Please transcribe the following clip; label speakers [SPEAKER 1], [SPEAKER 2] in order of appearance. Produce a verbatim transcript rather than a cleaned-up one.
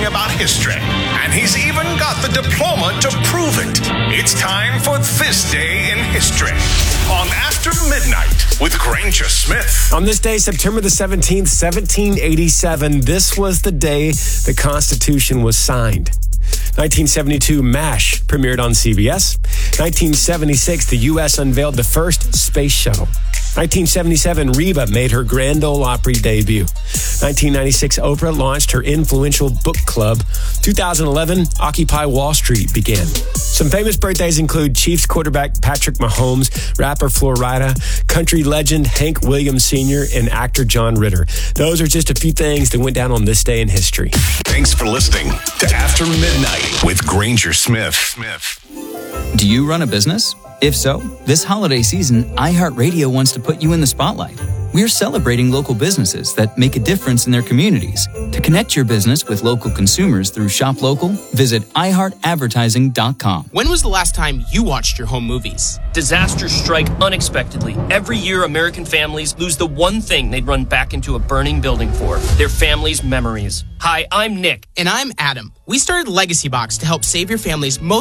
[SPEAKER 1] talking about history, and he's even got the diploma to prove it. It's time for This Day in History on After Midnight with Granger Smith.
[SPEAKER 2] On this day, September the seventeenth, seventeen eighty-seven, this was the day the Constitution was signed. nineteen seventy-two, MASH premiered on C B S. nineteen seventy-six, the U S unveiled the first space shuttle. nineteen seventy-seven, Reba made her Grand Ole Opry debut. nineteen ninety-six, Oprah launched her influential book club. two thousand eleven, Occupy Wall Street began. Some famous birthdays include Chiefs quarterback Patrick Mahomes, rapper Flo Rida, country legend Hank Williams Senior, and actor John Ritter. Those are just a few things that went down on this day in history.
[SPEAKER 1] Thanks for listening to After Midnight with Granger Smith. Smith.
[SPEAKER 3] Do you run a business? If so, this holiday season, iHeartRadio wants to put you in the spotlight. We're celebrating local businesses that make a difference in their communities. To connect your business with local consumers through Shop Local, visit i heart advertising dot com.
[SPEAKER 4] When was the last time you watched your home movies?
[SPEAKER 5] Disasters strike unexpectedly. Every year, American families lose the one thing they'd run back into a burning building for, their family's memories. Hi, I'm Nick.
[SPEAKER 4] And I'm Adam. We started Legacy Box to help save your family's most